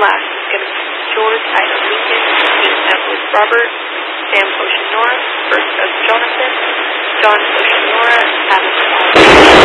last is going to be George Ida Lincoln, Dean Edward Robert, Sam Oceanora, First of Jonathan, John Oceanora, Adam